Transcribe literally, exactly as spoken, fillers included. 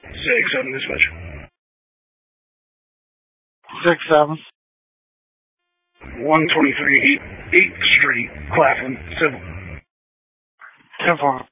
Six seven dispatch. Six seven. One twenty three eighth Street, Claflin, Civil. Ten four.